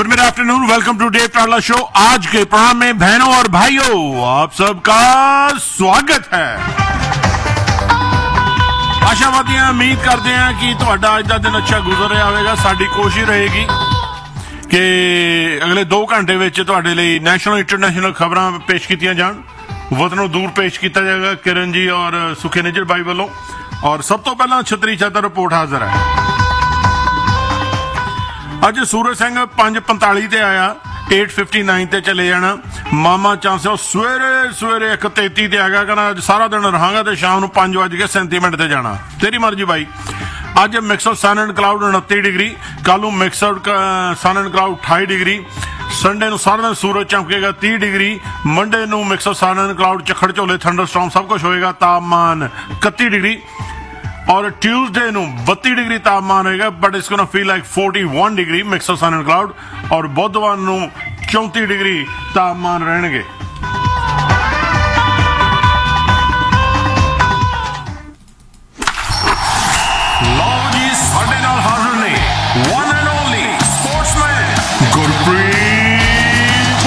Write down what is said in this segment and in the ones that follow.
Good mid afternoon, welcome to Dave टाला show. आज के प्रोग्राम में बहनों और भाइयों आप सबका स्वागत है। आशावादी हैं, उम्मीद करते हैं कि ਤੁਹਾਡਾ ਅੱਜ ਦਾ ਦਿਨ ਅੱਛਾ ਗੁਜ਼ਰ ਰਿਹਾ ਹੋਵੇਗਾ। ਸਾਡੀ ਕੋਸ਼ਿਸ਼ ਰਹੇਗੀ ਕਿ ਅਗਲੇ 2 ਘੰਟੇ ਵਿੱਚ ਤੁਹਾਡੇ ਲਈ ਨੈਸ਼ਨਲ ਇੰਟਰਨੈਸ਼ਨਲ ਖਬਰਾਂ ਪੇਸ਼ ਕੀਤੀਆਂ ਜਾਣ। ਵਤਨੋਂ ਦੂਰ ਪੇਸ਼ ਕੀਤਾ ਜਾਏਗਾ ਕਿਰਨ ਜੀ ਔਰ ਸੁਖੇ ਨਿਜਰ ਬਾਈ ਵੱਲੋਂ। ਔਰ ਸਭ ਤੋਂ ਪਹਿਲਾਂ ਛਤਰੀ ਛਾਤਾ ਰਿਪੋਰਟ ਹਾਜ਼ਰ ਹੈ। ਅੱਜ ਸੂਰਜ ਸਿੰਘ 5:45 ਤੇ ਆਇਆ, 8:59 ਤੇ ਚਲੇ ਜਾਣਾ। ਮਾਮਾ ਚਾਂਸਿਓ ਸਵੇਰੇ 1:33 ਤੇ ਆ ਗਿਆ, ਕਹਿੰਦਾ ਅੱਜ ਸਾਰਾ ਦਿਨ ਰਹਾਂਗਾ ਤੇ ਸ਼ਾਮ ਨੂੰ 5:37 ਤੇ ਜਾਣਾ। ਤੇਰੀ ਮਰਜ਼ੀ ਬਾਈ। ਅੱਜ mixed son and cloud 29 degree, ਕੱਲ ਨੂੰ mixed son and cloud 28 degree, Sunday ਨੂੰ ਸਾਰਾ ਦਿਨ ਸੂਰਜ ਚਮਕੇਗਾ 30 ਡਿਗਰੀ, ਮੰਡੇ ਨੂੰ ਮਿਕਸਡ ਸਨ ਐਂਡ ਕਲਾਊਡ ਝੱਖੜ ਝੋਲੇ ਥੰਡਰਸਟਾਰਮ ਸਭ ਕੁਝ ਹੋਏਗਾ, ਤਾਪਮਾਨ 31 ਡਿਗਰੀ। और ट्यूसडे ਨੂੰ 32 ਡਿਗਰੀ ਤਾਪਮਾਨ ਹੋਏਗਾ, but it's ਗੋਣਾ feel like 41 degree mix of son and cloud. ਔਰ ਬੁੱਧਵਾਰ ਨੂੰ 34 ਡਿਗਰੀ ਤਾਪਮਾਨ ਰਹਿਣਗੇ। ਲਓ ਜੀ, ਸਾਡੇ ਨਾਲ ਹਾਜ਼ਰ ਨੇ one and only sportsman Gurpreet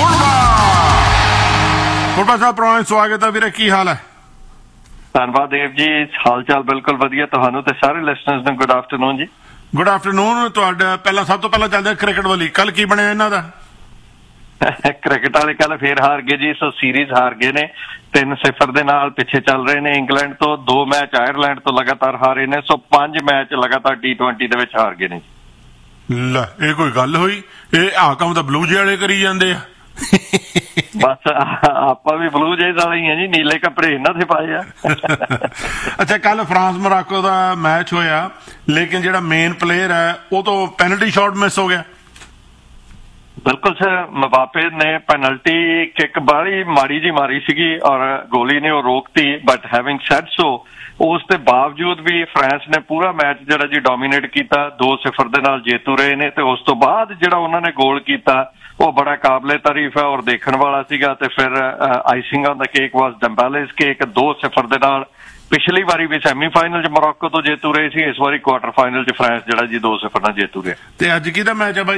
Purba Sahib. Programme ਸਵਾਗਤ ਹੈ ਵੀਰੇ, ਕੀ ਹਾਲ ਹੈ? ਧੰਨਵਾਦ ਦੇਵ ਜੀ, ਹਾਲ ਚਾਲ ਬਿਲਕੁਲ ਵਧੀਆ। ਤੁਹਾਨੂੰ ਤੇ ਸਾਰੇ ਲਿਸਨਰਸ ਨੂੰ ਗੁੱਡ ਆਫਟਰਨੂਨ ਜੀ। Good afternoon. ਤੁਹਾਡਾ ਪਹਿਲਾਂ ਸਭ ਤੋਂ ਪਹਿਲਾਂ ਚੱਲਦੇ ਕ੍ਰਿਕਟ ਵਾਲੀ, ਕੱਲ ਕੀ ਬਣਿਆ ਇਹਨਾਂ ਦਾ? ਕ੍ਰਿਕਟ ਵਾਲੇ ਕੱਲ ਫੇਰ ਹਾਰ ਗਏ ਜੀ। ਸੋ ਸੀਰੀਜ਼ ਹਾਰ ਗਏ ਨੇ 3-0 ਦੇ ਨਾਲ, ਪਿੱਛੇ ਚੱਲ ਰਹੇ ਨੇ ਇੰਗਲੈਂਡ ਤੋਂ। 2 ਮੈਚ ਆਇਰਲੈਂਡ ਤੋਂ ਲਗਾਤਾਰ ਹਾਰੇ ਨੇ। ਸੋ 5 ਮੈਚ ਲਗਾਤਾਰ T20 ਦੇ ਵਿੱਚ ਹਾਰ ਗਏ ਨੇ। ਲੈ, ਇਹ ਕੋਈ ਗੱਲ ਹੋਈ? ਇਹ ਕੰਮ ਤਾਂ ਬਲੂ ਜੇ ਵਾਲੇ ਕਰੀ ਜਾਂਦੇ ਆ। ਬਸ ਆਪਾਂ ਵੀ ਬਲੂ ਜੇਜ਼ ਵਾਲੇ ਹੀ ਆ ਜੀ, ਨੀਲੇ ਕੱਪੜੇ ਇਹਨਾਂ ਦੇ ਪਾਏ ਆ। ਅੱਛਾ, ਕੱਲ ਫਰਾਂਸ ਮੋਰਾਕੋ ਦਾ ਮੈਚ ਹੋਇਆ, ਲੇਕਿਨ ਜਿਹੜਾ ਮੇਨ ਪਲੇਅਰ ਹੈ ਉਹ ਤੋਂ ਪੈਨਲਟੀ ਸ਼ਾਟ ਮਿਸ ਹੋ ਗਿਆ। ਬਿਲਕੁਲ ਸਰ, ਮਬਾਪੇ ਨੇ ਪੈਨਲਟੀ ਕਿੱਕ ਬਾਹਲੀ ਮਾੜੀ ਜੀ ਮਾਰੀ ਸੀਗੀ ਔਰ ਗੋਲੀ ਨੇ ਉਹ ਰੋਕਤੀ। ਬਟ ਹੈਵਿੰਗ ਸੈਡ ਸੋ, ਉਸ ਦੇ ਬਾਵਜੂਦ ਵੀ ਫਰਾਂਸ ਨੇ ਪੂਰਾ ਮੈਚ ਜਿਹੜਾ ਜੀ ਡੋਮੀਨੇਟ ਕੀਤਾ, 2-0 ਦੇ ਨਾਲ ਜੇਤੂ ਰਹੇ ਨੇ। ਤੇ ਉਸ ਤੋਂ ਬਾਅਦ ਜਿਹੜਾ ਉਹਨਾਂ ਨੇ ਗੋਲ ਕੀਤਾ ਉਹ ਬੜਾ ਕਾਬਲੇ ਤਾਰੀਫ ਹੈ ਔਰ ਦੇਖਣ ਵਾਲਾ ਸੀਗਾ। ਤੇ ਫਿਰ icing on the cake was ਡੈਂਬੇਲੇ's cake. 2-0 ਦੇ ਨਾਲ ਪਿਛਲੀ ਵਾਰੀ ਵੀ ਸੈਮੀਫਾਈਨਲ 'ਚ ਮੋਰੋਕੋ ਤੋਂ ਜੇਤੂ ਰਹੇ ਸੀ, ਇਸ ਵਾਰੀ ਕੁਆਟਰ ਫਾਈਨਲ 'ਚ ਫਰਾਂਸ ਜਿਹੜਾ ਜੀ 2-0 ਨਾਲ ਜੇਤੂ ਰਿਹਾ। ਤੇ ਅੱਜ ਕਿਹਦਾ ਮੈਚ ਹੈ ਬਾਈ?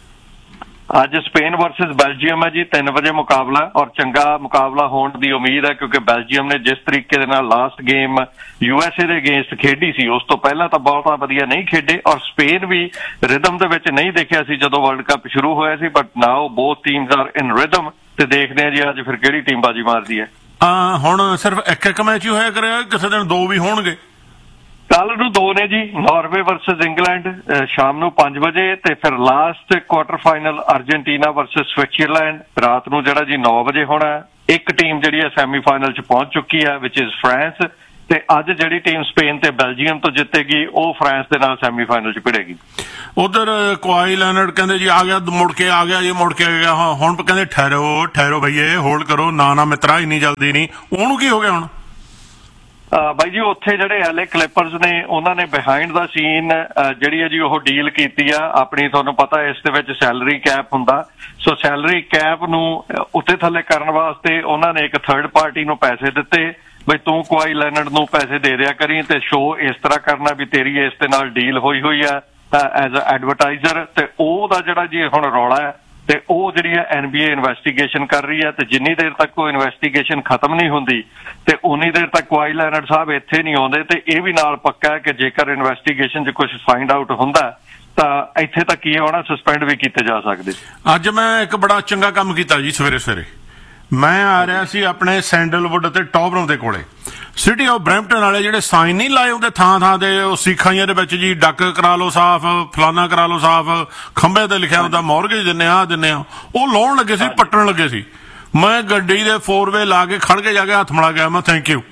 ਅੱਜ ਸਪੇਨ ਵਰਸਸ ਬੈਲਜੀਅਮ ਹੈ ਜੀ, 3 ਵਜੇ ਮੁਕਾਬਲਾ। ਔਰ ਚੰਗਾ ਮੁਕਾਬਲਾ ਹੋਣ ਦੀ ਉਮੀਦ ਹੈ ਕਿਉਂਕਿ ਬੈਲਜੀਅਮ ਨੇ ਜਿਸ ਤਰੀਕੇ ਦੇ ਨਾਲ ਲਾਸਟ ਗੇਮ USA ਦੇ ਅਗੇਂਸਟ ਖੇਡੀ ਸੀ, ਉਸ ਤੋਂ ਪਹਿਲਾਂ ਤਾਂ ਬਹੁਤਾ ਵਧੀਆ ਨਹੀਂ ਖੇਡੇ। ਔਰ ਸਪੇਨ ਵੀ ਰਿਦਮ ਦੇ ਵਿੱਚ ਨਹੀਂ ਦੇਖਿਆ ਸੀ ਜਦੋਂ ਵਰਲਡ ਕੱਪ ਸ਼ੁਰੂ ਹੋਇਆ ਸੀ। But now both teams are in rhythm. ਤੇ ਦੇਖਦੇ ਆ ਜੀ ਅੱਜ ਫਿਰ ਕਿਹੜੀ ਟੀਮ ਬਾਜੀ ਮਾਰਦੀ ਹੈ। ਹੁਣ ਸਿਰਫ ਇੱਕ ਮੈਚ ਹੀ ਹੋਇਆ ਕਰਿਆ, ਕਿਸੇ ਦਿਨ 2 ਵੀ ਹੋਣਗੇ? ਕੱਲ ਨੂੰ 2 ਨੇ ਜੀ, ਨਾਰਵੇ ਵਰਸਸ ਇੰਗਲੈਂਡ ਸ਼ਾਮ ਨੂੰ 5 ਵਜੇ। ਤੇ ਫਿਰ last quarter final Argentina versus Switzerland ਰਾਤ ਨੂੰ ਜਿਹੜਾ ਜੀ 9 ਵਜੇ ਹੋਣਾ। ਇੱਕ ਟੀਮ ਜਿਹੜੀ ਹੈ ਸੈਮੀਫਾਈਨਲ 'ਚ ਪਹੁੰਚ ਚੁੱਕੀ ਹੈ ਵਿਚ ਇਜ਼ ਫਰਾਂਸ। ਤੇ ਅੱਜ ਜਿਹੜੀ ਟੀਮ ਸਪੇਨ ਤੇ ਬੈਲਜੀਅਮ ਤੋਂ ਜਿੱਤੇਗੀ ਉਹ ਫਰਾਂਸ ਦੇ ਨਾਲ ਸੈਮੀਫਾਈਨਲ 'ਚ ਭਿੜੇਗੀ। ਉਧਰ ਕੁਆਈ ਲੈਨਰਡ ਕਹਿੰਦੇ ਜੀ ਆ ਗਿਆ, ਮੁੜ ਕੇ ਆ ਗਿਆ, ਇਹ ਮੁੜ ਕੇ ਆ ਗਿਆ। ਹੁਣ ਕਹਿੰਦੇ ਠਹਿਰੋ ਭਈਏ, ਹੋਲਡ ਕਰੋ। ਨਾ ਮਿੱਤਰਾ, ਇੰਨੀ ਜਲਦੀ ਨਹੀਂ। ਉਹਨੂੰ ਕੀ ਹੋ ਗਿਆ ਹੁਣ? ਬਾਈ ਜੀ, ਉੱਥੇ ਜਿਹੜੇ LA ਕਲਿੱਪਰਸ ਨੇ ਉਹਨਾਂ ਨੇ ਬਿਹਾਈਂਡ ਦਾ ਸੀਨ ਜਿਹੜੀ ਹੈ ਜੀ ਉਹ ਡੀਲ ਕੀਤੀ ਆ ਆਪਣੀ। ਤੁਹਾਨੂੰ ਪਤਾ ਇਸ ਦੇ ਵਿੱਚ ਸੈਲਰੀ ਕੈਪ ਹੁੰਦਾ। ਸੋ ਸੈਲਰੀ ਕੈਪ ਨੂੰ ਉੱਤੇ ਥੱਲੇ ਕਰਨ ਵਾਸਤੇ ਉਹਨਾਂ ਨੇ ਇੱਕ ਥਰਡ ਪਾਰਟੀ ਨੂੰ ਪੈਸੇ ਦਿੱਤੇ, ਬਈ ਤੂੰ ਕੁਆਈ ਲੈਨਰਡ ਨੂੰ ਪੈਸੇ ਦੇ ਦਿਆ ਕਰੀ ਤੇ ਸ਼ੋਅ ਇਸ ਤਰ੍ਹਾਂ ਕਰਨਾ ਵੀ ਤੇਰੀ ਇਸ ਦੇ ਨਾਲ ਡੀਲ ਹੋਈ ਆ ਐਜ਼ ਅ ਐਡਵਰਟਾਈਜ਼ਰ। ਤੇ ਉਹਦਾ ਜਿਹੜਾ ਜੀ ਹੁਣ ਰੌਲਾ ਹੈ ਤੇ ਉਹ ਜਿਹੜੀ ਹੈ NBA ਇਨਵੈਸਟੀਗੇਸ਼ਨ ਕਰ ਰਹੀ ਹੈ। ਤੇ ਜਿੰਨੀ ਦੇਰ ਤੱਕ ਉਹ ਇਨਵੈਸਟੀਗੇਸ਼ਨ ਖਤਮ ਨਹੀਂ ਹੁੰਦੀ ਤੇ ਉਨੀ ਦੇਰ ਤੱਕ ਕੁਆਈ ਲੈਨਰਡ ਸਾਹਿਬ ਇੱਥੇ ਨਹੀਂ ਆਉਂਦੇ। ਤੇ ਇਹ ਵੀ ਨਾਲ ਪੱਕਾ ਹੈ ਕਿ ਜੇਕਰ ਇਨਵੈਸਟੀਗੇਸ਼ਨ 'ਚ ਕੁਝ ਫਾਈਂਡ ਆਊਟ ਹੁੰਦਾ ਤਾਂ ਇੱਥੇ ਤੱਕ ਹੀ ਹੋਣਾ, ਸਸਪੈਂਡ ਵੀ ਕੀਤੇ ਜਾ ਸਕਦੇ। ਅੱਜ ਮੈਂ ਇੱਕ ਬੜਾ ਚੰਗਾ ਕੰਮ ਕੀਤਾ ਜੀ। ਸਵੇਰੇ ਮੈਂ ਆ ਰਿਹਾ ਸੀ ਆਪਣੇ ਸੈਂਡਲਵੁੱਡ ਅਤੇ ਟੌਬਰਮ ਦੇ ਕੋਲੇ। ਸਿਟੀ ਆਫ ਬਰੈਂਪਟਨ ਵਾਲੇ ਜਿਹੜੇ ਸਾਈਨ ਨਹੀਂ ਲਾਏ ਹੁੰਦੇ ਥਾਂ ਤੇ, ਉਹ ਸਿੱਖਾਈਆਂ ਦੇ ਵਿੱਚ ਜੀ ਡੱਕ ਕਰਾ ਲਓ ਸਾਫ਼, ਫਲਾਨਾ ਕਰਾ ਲਓ ਸਾਫ਼, ਖੰਭੇ ਤੇ ਲਿਖਿਆ ਹੁੰਦਾ ਮੌਰਗੇਜ ਦਿੰਦੇ ਆ ਉਹ ਲਾਉਣ ਲੱਗੇ ਸੀ, ਪੱਟਣ ਲੱਗੇ ਸੀ। ਮੈਂ ਗੱਡੀ ਦੇ 4-ਵੇ ਲਾ ਕੇ ਖੜ ਕੇ ਜਾ ਕੇ ਹੱਥ ਮਿਲਾ ਗਿਆ, ਮੈਂ ਥੈਂਕ ਯੂ।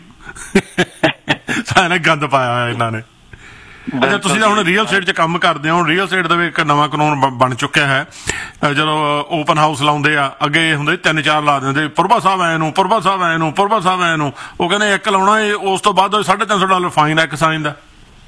ਸਾਰਿਆਂ ਗੰਦ ਪਾਇਆ ਹੋਇਆ ਇਹਨਾਂ ਨੇ। ਅੱਛਾ, ਤੁਸੀਂ ਤਾਂ ਹੁਣ ਰੀਅਲ ਸਟੇਟ 'ਚ ਕੰਮ ਕਰਦੇ ਹੋ। ਰੀਅਲ ਸਟੇਟ ਦਾ ਵੀ ਇੱਕ ਨਵਾਂ ਕਾਨੂੰਨ ਬਣ ਚੁੱਕਿਆ ਹੈ। ਜਦੋਂ ਓਪਨ ਹਾਊਸ ਲਾਉਂਦੇ ਆ, ਅੱਗੇ ਹੁੰਦੇ 3-4 ਲਾ ਦਿੰਦੇ, ਪੁਰਬਾ ਸਾਹਿਬ ਆਏ ਨੂੰ, ਪੁਰਬਾ ਸਾਹਿਬ ਆਏ ਨੂੰ, ਪੁਰਬਾ ਸਾਹਿਬ ਆਏ ਨੂੰ। ਉਹ ਕਹਿੰਦੇ 1 ਲਾਉਣਾ, ਉਸ ਤੋਂ ਬਾਅਦ $350 ਫਾਈਨ ਹੈ ਇੱਕ sign the.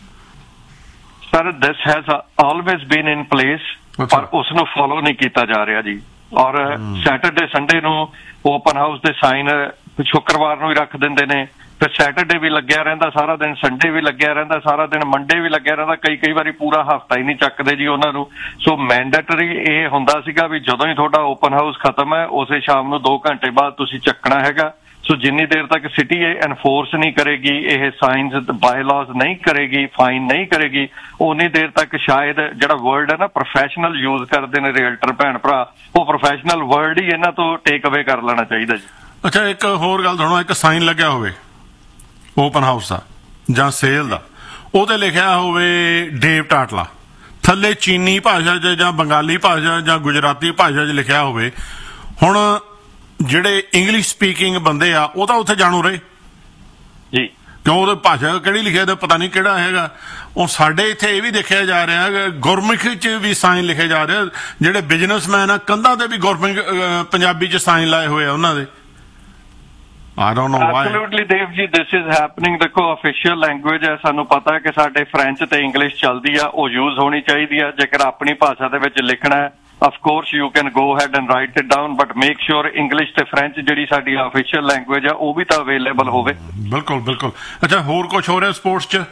Sir, this has always bean in place, ਪਰ ਉਸ ਨੂੰ ਫੋਲੋ ਨਹੀਂ ਕੀਤਾ ਜਾ ਰਿਹਾ ਜੀ। ਔਰ ਸੈਟਰਡੇ ਸੰਡੇ ਨੂੰ ਓਪਨ ਹਾਊਸ ਦੇ ਸਾਈਨ ਸ਼ੁੱਕਰਵਾਰ ਨੂੰ ਹੀ ਰੱਖ ਦਿੰਦੇ ਨੇ, ਫਿਰ ਸੈਟਰਡੇ ਵੀ ਲੱਗਿਆ ਰਹਿੰਦਾ ਸਾਰਾ ਦਿਨ, ਸੰਡੇ ਵੀ ਲੱਗਿਆ ਰਹਿੰਦਾ ਸਾਰਾ ਦਿਨ, ਮੰਡੇ ਵੀ ਲੱਗਿਆ ਰਹਿੰਦਾ, ਕਈ ਵਾਰੀ ਪੂਰਾ ਹਫਤਾ ਹੀ ਨਹੀਂ ਚੱਕਦੇ ਜੀ ਉਹਨਾਂ ਨੂੰ। ਸੋ ਮੈਂਡੇਟਰੀ ਇਹ ਹੁੰਦਾ ਸੀਗਾ ਵੀ ਜਦੋਂ ਹੀ ਤੁਹਾਡਾ ਓਪਨ ਹਾਊਸ ਖਤਮ ਹੈ ਉਸੇ ਸ਼ਾਮ ਨੂੰ 2 ਘੰਟੇ ਬਾਅਦ ਤੁਸੀਂ ਚੱਕਣਾ ਹੈਗਾ। ਸੋ ਜਿੰਨੀ ਦੇਰ ਤੱਕ ਸਿਟੀ ਇਹ ਐਨਫੋਰਸ ਨਹੀਂ ਕਰੇਗੀ, ਇਹ ਸਾਇੰਸ ਬਾਇਲਾਜ਼ ਨਹੀਂ ਕਰੇਗੀ, ਫਾਈਨ ਨਹੀਂ ਕਰੇਗੀ, ਉਨੀ ਦੇਰ ਤੱਕ ਸ਼ਾਇਦ ਜਿਹੜਾ ਵਰਡ ਹੈ ਨਾ ਪ੍ਰੋਫੈਸ਼ਨਲ ਯੂਜ਼ ਕਰਦੇ ਨੇ ਰੀਅਲਟਰ ਭੈਣ ਭਰਾ, ਉਹ ਪ੍ਰੋਫੈਸ਼ਨਲ ਵਰਡ ਹੀ ਇਹਨਾਂ ਤੋਂ ਟੇਕ ਅਵੇ ਕਰ ਲੈਣਾ ਚਾਹੀਦਾ ਜੀ। ਅੱਛਾ, ਇੱਕ ਹੋਰ ਗੱਲ ਸੁਣੋ, ਇੱਕ ਸਾਈਨ ਲੱਗਿਆ ਹੋਵੇ ਓਪਨ ਹਾਊਸ ਦਾ ਜਾਂ ਸੇਲ ਦਾ, ਉਹਤੇ ਲਿਖਿਆ ਹੋਵੇ ਡੇਵ ਟਾਟਲਾ, ਥੱਲੇ ਚੀਨੀ ਭਾਸ਼ਾ 'ਚ ਜਾਂ ਬੰਗਾਲੀ ਭਾਸ਼ਾ ਜਾਂ ਗੁਜਰਾਤੀ ਭਾਸ਼ਾ 'ਚ ਲਿਖਿਆ ਹੋਵੇ। ਹੁਣ ਜਿਹੜੇ ਇੰਗਲਿਸ਼ ਸਪੀਕਿੰਗ ਬੰਦੇ ਆ ਉਹ ਤਾਂ ਉੱਥੇ ਜਾਣੂ ਰਹੇ ਜੀ, ਕਿਉਂ ਉਹਦੇ ਭਾਸ਼ਾ ਕਿਹੜੀ ਲਿਖਿਆ ਤੇ ਪਤਾ ਨਹੀਂ ਕਿਹੜਾ ਹੈਗਾ। ਉਹ ਸਾਡੇ ਇੱਥੇ ਇਹ ਵੀ ਦੇਖਿਆ ਜਾ ਰਿਹਾ ਕਿ ਗੁਰਮੁਖੀ 'ਚ ਵੀ ਸਾਈਨ ਲਿਖੇ ਜਾ ਰਹੇ, ਜਿਹੜੇ ਬਿਜ਼ਨਸਮੈਨ ਆ ਕੰਧਾਂ ਤੇ ਵੀ ਗੁਰਮੁਖੀ ਪੰਜਾਬੀ 'ਚ ਸਾਈਨ ਲਾਏ ਹੋਏ ਆ ਉਹਨਾਂ ਦੇ। I don't know why. Absolutely, Dev ji, this is happening. ਦੇਖੋ official language ਹੈ, ਸਾਨੂੰ ਪਤਾ ਹੈ ਕਿ ਸਾਡੇ ਫ੍ਰੈਂਚ ਤੇ ਇੰਗਲਿਸ਼ ਚੱਲਦੀ ਆ, ਉਹ ਯੂਜ਼ ਹੋਣੀ ਚਾਹੀਦੀ ਆ। ਜੇਕਰ ਆਪਣੀ ਭਾਸ਼ਾ ਦੇ ਵਿੱਚ ਲਿਖਣਾ ਹੈ of course you can go ahead and write it down, but make sure English ਤੇ French ਜਿਹੜੀ ਸਾਡੀ official language ਆ ਉਹ ਵੀ ਤਾਂ available ਹੋਵੇ। ਬਿਲਕੁਲ ਬਿਲਕੁਲ। ਅੱਛਾ, ਹੋਰ ਕੁਝ ਹੋ ਰਿਹਾ ਸਪੋਰਟਸ 'ਚ?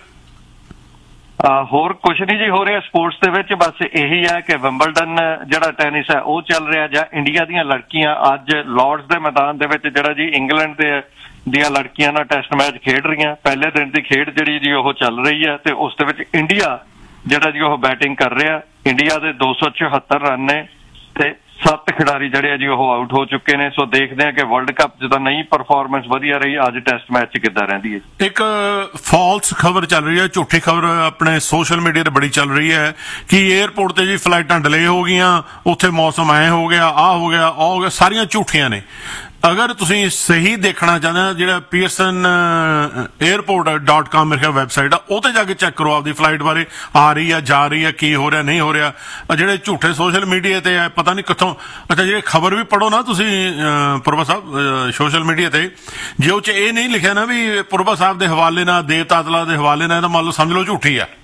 ਹੋਰ ਕੁਛ ਨਹੀਂ ਜੀ ਹੋ ਰਿਹਾ ਸਪੋਰਟਸ ਦੇ ਵਿੱਚ, ਬਸ ਇਹੀ ਹੈ ਕਿ ਵਿੰਬਲਡਨ ਜਿਹੜਾ ਟੈਨਿਸ ਹੈ ਉਹ ਚੱਲ ਰਿਹਾ, ਜਾਂ ਇੰਡੀਆ ਦੀਆਂ ਲੜਕੀਆਂ ਅੱਜ ਲਾਰਡਸ ਦੇ ਮੈਦਾਨ ਦੇ ਵਿੱਚ ਜਿਹੜਾ ਜੀ ਇੰਗਲੈਂਡ ਦੀਆਂ ਲੜਕੀਆਂ ਨਾਲ ਟੈਸਟ ਮੈਚ ਖੇਡ ਰਹੀਆਂ। ਪਹਿਲੇ ਦਿਨ ਦੀ ਖੇਡ ਜਿਹੜੀ ਜੀ ਉਹ ਚੱਲ ਰਹੀ ਹੈ ਤੇ ਉਸ ਦੇ ਵਿੱਚ ਇੰਡੀਆ ਜਿਹੜਾ ਜੀ ਉਹ ਬੈਟਿੰਗ ਕਰ ਰਿਹਾ। ਇੰਡੀਆ ਦੇ 274 ਰਨ ਨੇ ਤੇ 7 ਖਿਡਾਰੀ ਜਿਹੜੇ ਆ ਜੀ ਉਹ ਆਊਟ ਹੋ ਚੁੱਕੇ ਨੇ। ਸੋ ਦੇਖਦੇ ਆ ਕਿ ਵਰਲਡ ਕੱਪ ਜਦੋਂ ਨਹੀਂ ਪਰਫਾਰਮੈਂਸ ਵਧੀਆ ਰਹੀ, ਅੱਜ ਟੈਸਟ ਮੈਚ 'ਚ ਕਿੱਦਾਂ ਰਹਿੰਦੀ ਹੈ। ਇੱਕ ਫਾਲਸ ਖਬਰ ਚੱਲ ਰਹੀ ਹੈ, ਝੂਠੀ ਖਬਰ ਆਪਣੇ ਸੋਸ਼ਲ ਮੀਡੀਆ ਤੇ ਬੜੀ ਚੱਲ ਰਹੀ ਹੈ ਕਿ 에ਅਰਪੋਰਟ ਤੇ ਜੀ ਫਲਾਈਟਾਂ ਡਿਲੇ ਹੋ ਗਈਆਂ, ਉੱਥੇ ਮੌਸਮ ਐ ਹੋ ਗਿਆ, ਆਹ ਹੋ ਗਿਆ, ਆਹ ਹੋ ਗਿਆ, ਸਾਰੀਆਂ ਝੂਠੀਆਂ ਨੇ। ਅਗਰ ਤੁਸੀਂ ਸਹੀ ਦੇਖਣਾ ਚਾਹੁੰਦੇ ਹੋ, ਜਿਹੜਾ ਪੀਅਰਸਨ airport.com ਮੇਰੇ ਖਿਆਲ ਵੈਬਸਾਈਟ ਆ, ਉਹ ਤੇ ਜਾ ਕੇ ਚੈੱਕ ਕਰੋ ਆਪਦੀ ਫਲਾਈਟ ਬਾਰੇ, ਆ ਰਹੀ ਆ, ਜਾ ਰਹੀ ਆ, ਕੀ ਹੋ ਰਿਹਾ, ਨਹੀਂ ਹੋ ਰਿਹਾ। ਜਿਹੜੇ ਝੂਠੇ ਸੋਸ਼ਲ ਮੀਡੀਆ ਤੇ ਆ, ਪਤਾ ਨਹੀਂ ਕਿੱਥੋਂ। ਅੱਛਾ, ਜਿਹੜੇ ਖਬਰ ਵੀ ਪੜੋ ਨਾ ਤੁਸੀਂ ਪੁਰਬਾ ਸਾਹਿਬ ਸੋਸ਼ਲ ਮੀਡੀਆ ਤੇ, ਜੇ ਉਹ 'ਚ ਇਹ ਨਹੀਂ ਲਿਖਿਆ ਨਾ ਵੀ ਪੁਰਬਾ ਸਾਹਿਬ ਦੇ ਹਵਾਲੇ ਨਾਲ, ਦੇਵ ਤਾਤਲਾ ਦੇ ਹਵਾਲੇ ਨਾਲ, ਇਹਦਾ ਮੰਨ ਲਓ ਸਮਝ ਲਓ ਝੂਠੀ ਆ।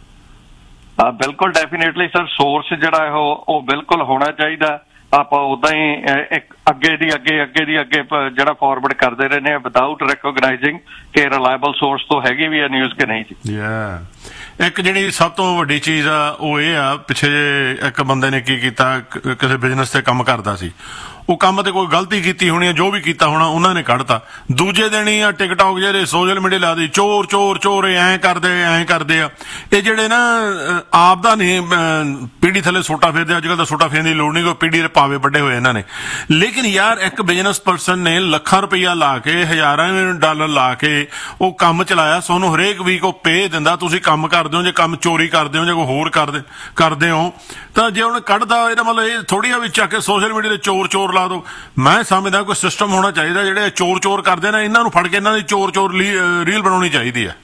ਬਿਲਕੁਲ ਡੈਫੀਨੇਟਲੀ ਸਰ, ਸੋਰਸ ਜਿਹੜਾ ਉਹ ਬਿਲਕੁਲ ਹੋਣਾ ਚਾਹੀਦਾ। ਆਪਾਂ ਉਦਾਂ ਹੀ ਇੱਕ ਅੱਗੇ ਦੀ ਅੱਗੇ ਜਿਹੜਾ ਫਾਰਵਰਡ ਕਰਦੇ ਰਹੇ ਨੇ ਵਿਦਆਊਟ ਰੈਕੋਗਨਾਈਜ਼ਿੰਗ ਕਿ ਰਿਲਾਇਬਲ ਸੋਰਸ ਤੋਂ ਹੈਗੀ ਵੀ ਆ ਨਿਊਜ਼ ਕਿ ਨਹੀਂ ਜੀ। ਇੱਕ ਜਿਹੜੀ ਸਭ ਤੋਂ ਵੱਡੀ ਚੀਜ਼ ਆ ਉਹ ਇਹ ਆ, ਪਿੱਛੇ ਜੇ ਇੱਕ ਬੰਦੇ ਨੇ ਕੀ ਕੀਤਾ, ਕਿਸੇ ਬਿਜ਼ਨਸ ਤੇ ਕੰਮ ਕਰਦਾ ਸੀ, ਉਹ ਕੰਮ ਤੇ ਕੋਈ ਗਲਤੀ ਕੀਤੀ ਹੋਣੀ, ਜੋ ਵੀ ਕੀਤਾ ਹੋਣਾ ਉਹਨਾਂ ਨੇ ਕੱਢਤਾ। ਦੂਜੇ ਦਿਨ ਹੀ ਆ ਟਿਕਟੌਕ ਜਿਹੜੇ ਸੋਸ਼ਲ ਮੀਡੀਆ ਲਾ ਦੀ, ਚੋਰ ਚੋਰ ਚੋਰ, ਐਂ ਕਰਦੇ ਆ। ਇਹ ਜਿਹੜੇ ਨਾ ਆਪ ਦਾ ਨਹੀਂ ਪੀੜੀ ਥੱਲੇ ਸੋਟਾ ਫੇਰਦੇ, ਅੱਜ ਕੱਲ੍ਹ ਤਾਂ ਸੋਟਾ ਫੇਰਨ ਦੀ ਲੋੜ ਨਹੀਂ, ਕੋਈ ਪੀੜੀ ਦੇ ਪਾਵੇ ਵੱਡੇ ਹੋਏ ਇਹਨਾਂ ਨੇ। ਲੇਕਿਨ ਯਾਰ ਇੱਕ ਬਿਜ਼ਨਸ ਪਰਸਨ ਨੇ ਲੱਖਾਂ ਰੁਪਈਆ ਲਾ ਕੇ, ਹਜ਼ਾਰਾਂ ਡਾਲਰ ਲਾ ਕੇ ਉਹ ਕੰਮ ਚਲਾਇਆ, ਸੋਨੂੰ ਹਰੇਕ ਵੀਕ ਉਹ ਪੇ ਦਿੰਦਾ, ਤੁਸੀਂ ਕੰਮ ਕਰਦੇ ਹੋ। ਜੇ ਕੰਮ ਚੋਰੀ ਕਰਦੇ ਹੋ ਜਾਂ ਕੋਈ ਹੋਰ ਕਰਦੇ ਹੋ ਤਾਂ ਜੇ ਉਹਨੇ ਕੱਢਦਾ, ਇਹਦਾ ਮਤਲਬ ਇਹ ਥੋੜੀ ਆ ਵੀ ਚੱਕ ਕੇ ਸੋਸ਼ਲ ਮੀਡੀਆ ਤੇ ਚੋਰ ਚੋਰ ਲਾ ਦੋ। ਮੈਂ ਸਮਝਦਾ ਕੋਈ ਸਿਸਟਮ ਹੋਣਾ ਚਾਹੀਦਾ, ਜਿਹੜੇ ਚੋਰ ਕਰਦੇ ਨੇ ਇਹਨਾਂ ਨੂੰ ਫੜ ਕੇ ਇਹਨਾਂ ਦੀ ਚੋਰ ਰੀਲ ਬਣਾਉਣੀ ਚਾਹੀਦੀ ਹੈ।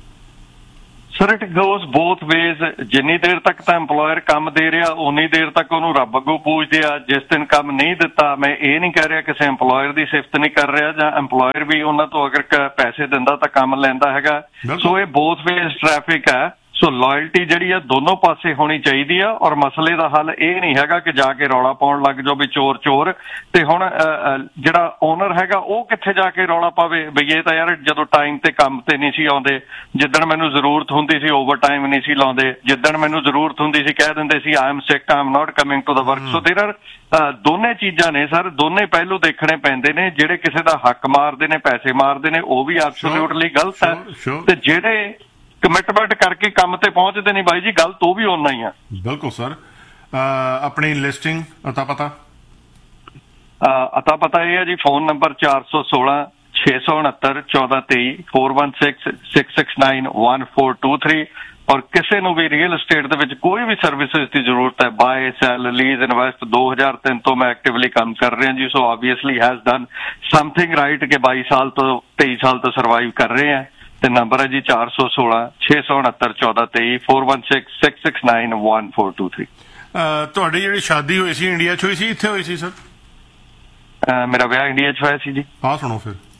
Sir it goes both ways. ਜਿੰਨੀ ਦੇਰ ਤੱਕ ਤਾਂ EMPLOYER ਕੰਮ ਦੇ ਰਿਹਾ ਉਨੀ ਦੇਰ ਤੱਕ ਉਹਨੂੰ ਰੱਬ ਅੱਗੋਂ ਪੂਜਦੇ ਆ। ਜਿਸ ਦਿਨ ਕੰਮ ਨਹੀਂ ਦਿੱਤਾ, ਮੈਂ ਇਹ ਨਹੀਂ ਕਹਿ ਰਿਹਾ ਕਿਸੇ EMPLOYER ਦੀ ਸਿਫਤ ਨਹੀਂ ਕਰ ਰਿਹਾ, ਜਾਂ EMPLOYER ਵੀ ਉਹਨਾਂ ਤੋਂ ਅਗਰ ਪੈਸੇ ਦਿੰਦਾ ਤਾਂ ਕੰਮ ਲੈਂਦਾ ਹੈਗਾ। ਸੋ ਇਹ ਬੋਥ ਵੇਜ਼ ਟ੍ਰੈਫਿਕ ਹੈ। ਸੋ ਲਾਇਲਟੀ ਜਿਹੜੀ ਆ ਦੋਨੋਂ ਪਾਸੇ ਹੋਣੀ ਚਾਹੀਦੀ ਆ, ਔਰ ਮਸਲੇ ਦਾ ਹੱਲ ਇਹ ਨਹੀਂ ਹੈਗਾ ਕਿ ਜਾ ਕੇ ਰੌਲਾ ਪਾਉਣ ਲੱਗ ਜਾਓ ਵੀ ਚੋਰ ਚੋਰ। ਤੇ ਹੁਣ ਜਿਹੜਾ ਓਨਰ ਹੈਗਾ ਉਹ ਕਿੱਥੇ ਜਾ ਕੇ ਰੌਲਾ ਪਾਵੇ ਬਈ ਇਹ ਤਾਂ ਯਾਰ ਜਦੋਂ ਟਾਈਮ ਤੇ ਕੰਮ ਤੇ ਨਹੀਂ ਸੀ ਆਉਂਦੇ, ਜਿੱਦਣ ਮੈਨੂੰ ਜ਼ਰੂਰਤ ਹੁੰਦੀ ਸੀ ਓਵਰ ਟਾਈਮ ਨਹੀਂ ਸੀ ਲਾਉਂਦੇ, ਜਿੱਦਣ ਮੈਨੂੰ ਜ਼ਰੂਰਤ ਹੁੰਦੀ ਸੀ ਕਹਿ ਦਿੰਦੇ ਸੀ I am sick, I am not coming to the work. ਸੋ ਦੇਰ ਆਰ ਦੋਨੇ ਚੀਜ਼ਾਂ ਨੇ ਸਰ, ਦੋਨੇ ਪਹਿਲੂ ਦੇਖਣੇ ਪੈਂਦੇ ਨੇ। ਜਿਹੜੇ ਕਿਸੇ ਦਾ ਹੱਕ ਮਾਰਦੇ ਨੇ, ਪੈਸੇ ਮਾਰਦੇ ਨੇ, ਉਹ ਵੀ ਐਬਸੋਲੂਟਲੀ ਗਲਤ ਹੈ, ਤੇ ਜਿਹੜੇ ਕਮਿਟਮੈਂਟ ਕਰਕੇ ਕੰਮ ਤੇ ਪਹੁੰਚਦੇ ਨਹੀਂ ਬਾਈ ਜੀ, ਗਲਤ ਉਹ ਵੀ ਓਨਾ ਹੀ ਆ। ਬਿਲਕੁਲ ਸਰ। ਆਪਣੀ ਲਿਸਟਿੰਗ ਅਤਾ ਪਤਾ ਇਹ ਹੈ ਜੀ, ਫੋਨ ਨੰਬਰ 416 669 1423 4166691423। ਔਰ ਕਿਸੇ ਨੂੰ ਵੀ ਰੀਅਲ estate ਦੇ ਵਿੱਚ ਕੋਈ ਵੀ ਸਰਵਿਸਿਜ਼ ਦੀ ਜ਼ਰੂਰਤ ਹੈ, ਬਾਏ ਸੈਲ ਲੀਜ਼ ਇਨਵੈਸਟ, 2003 ਤੋਂ ਮੈਂ ਐਕਟਿਵਲੀ ਕੰਮ ਕਰ ਰਿਹਾ ਜੀ। ਸੋ obviously has done something right ਕਿ 22 ਸਾਲ ਤੋਂ 23 ਸਾਲ ਤੋਂ ਸਰਵਾਈਵ ਕਰ ਰਹੇ ਆ। ਤੇ ਨੰਬਰ ਹੈ ਜੀ 416 669 1423 4166691423। ਤੁਹਾਡੀ ਜਿਹੜੀ ਸ਼ਾਦੀ ਹੋਈ ਸੀ ਇੰਡੀਆ 'ਚ ਹੋਈ ਸੀ, ਇੱਥੇ ਹੋਈ ਸੀ ਸਰ? ਮੇਰਾ ਵਿਆਹ ਇੰਡੀਆ 'ਚ ਹੋਇਆ ਸੀ ਜੀ। ਹਾਂ ਸੁਣੋ ਫਿਰ।